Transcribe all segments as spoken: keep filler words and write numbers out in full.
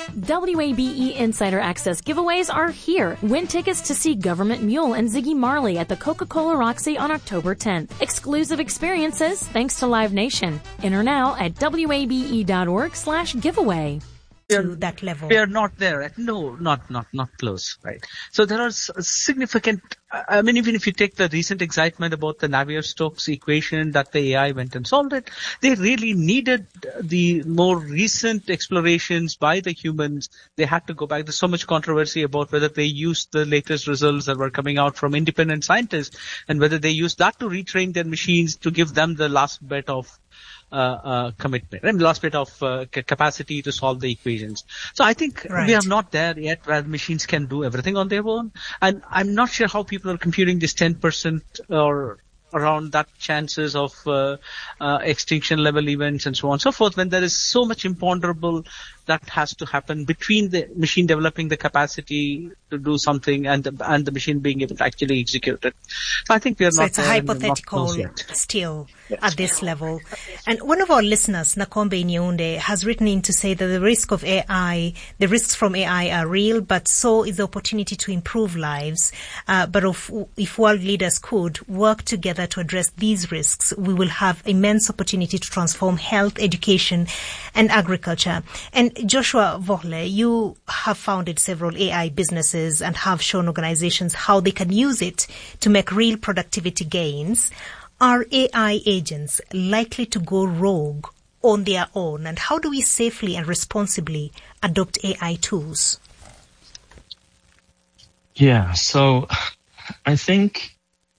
W A B E Insider Access giveaways are here. Win tickets to see Government Mule and Ziggy Marley at the Coca-Cola Roxy on October tenth. Exclusive experiences thanks to Live Nation. Enter now at wabe.org slash giveaway. To that level. We are not there. No, not, not, not close, right? So there are significant, I mean, even if you take the recent excitement about the Navier-Stokes equation that the A I went and solved it, they really needed the more recent explorations by the humans. They had to go back. There's so much controversy about whether they used the latest results that were coming out from independent scientists and whether they used that to retrain their machines to give them the last bit of Uh, uh, commitment and last bit of uh, capacity to solve the equations. So I think right. we are not there yet where machines can do everything on their own. And I'm not sure how people are computing this ten percent or around that chances of uh, uh, extinction level events and so on and so forth when there is so much imponderable that has to happen between the machine developing the capacity to do something and the, and the machine being able to actually execute it. So I think we are so not it's a hypothetical still yes. at this level. And one of our listeners, Nakombe Nyeunde, has written in to say that the risk of A I, the risks from A I are real, but so is the opportunity to improve lives. Uh, but if, if world leaders could work together to address these risks, we will have immense opportunity to transform health, education, and agriculture. And Joshua Vohle, you have founded several A I businesses and have shown organizations how they can use it to make real productivity gains. Are A I agents likely to go rogue on their own? And how do we safely and responsibly adopt A I tools? Yeah, so I think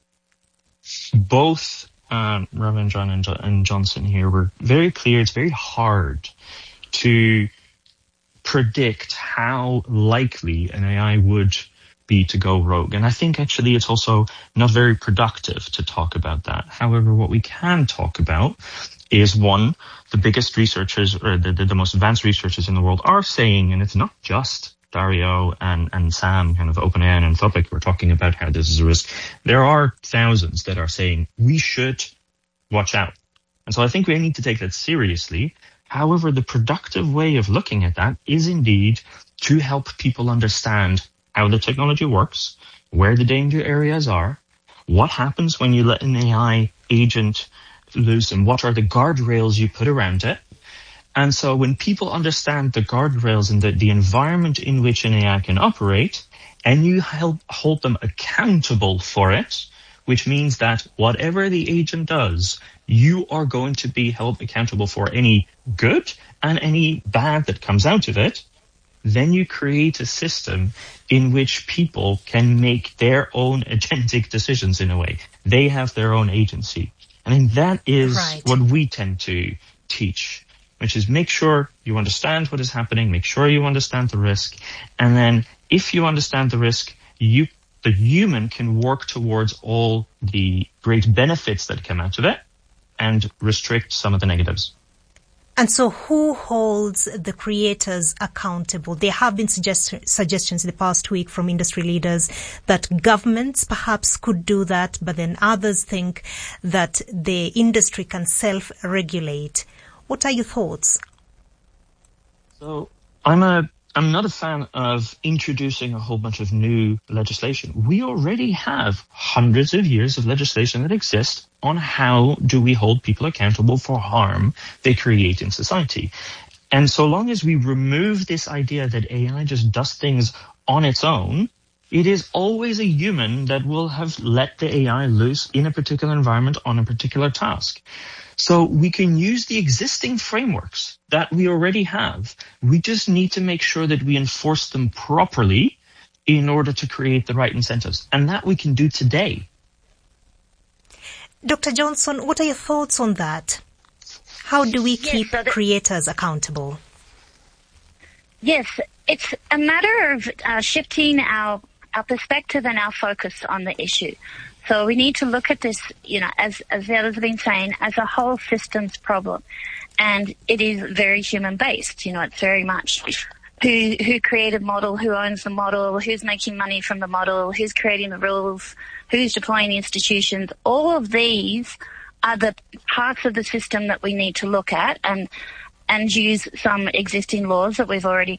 both um, Reverend John and, and Johnson here were very clear. It's very hard to predict how likely an A I would be to go rogue. And I think actually it's also not very productive to talk about that. However, what we can talk about is, one, the biggest researchers or the, the, the most advanced researchers in the world are saying, and it's not just Dario and, and Sam, kind of OpenAI and Anthropic, we're talking about how this is a risk. There are thousands that are saying we should watch out. And so I think we need to take that seriously. However, the productive way of looking at that is indeed to help people understand how the technology works, where the danger areas are, what happens when you let an A I agent loose, and what are the guardrails you put around it. And so when people understand the guardrails and the, the environment in which an A I can operate, and you help hold them accountable for it, which means that whatever the agent does, you are going to be held accountable for any good and any bad that comes out of it, then you create a system in which people can make their own agentic decisions in a way. They have their own agency. I mean, that is right. what we tend to teach, which is make sure you understand what is happening, make sure you understand the risk, and then if you understand the risk, you the human can work towards all the great benefits that come out of it and restrict some of the negatives. And so who holds the creators accountable? There have been suggest- suggestions in the past week from industry leaders that governments perhaps could do that, but then others think that the industry can self-regulate. What are your thoughts? So I'm a I'm not a fan of introducing a whole bunch of new legislation. We already have hundreds of years of legislation that exists on how do we hold people accountable for harm they create in society. And so long as we remove this idea that A I just does things on its own, it is always a human that will have let the A I loose in a particular environment on a particular task. So we can use the existing frameworks that we already have. We just need to make sure that we enforce them properly in order to create the right incentives. And that we can do today. Doctor Johnson, what are your thoughts on that? How do we keep yes, so that, creators accountable? Yes, it's a matter of uh, shifting our, our perspective and our focus on the issue. So we need to look at this, you know, as, as the others have been saying, as a whole systems problem. And it is very human-based. You know, it's very much who, who created the model, who owns the model, who's making money from the model, who's creating the rules, who's deploying the institutions. All of these are the parts of the system that we need to look at and, and use some existing laws that we've already